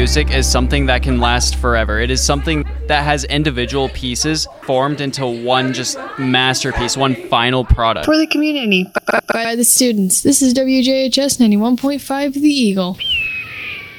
music is something that can last forever. It is something that has individual pieces formed into one just masterpiece, one final product. For the community. By the students. This is WJHS 91.5 The Eagle.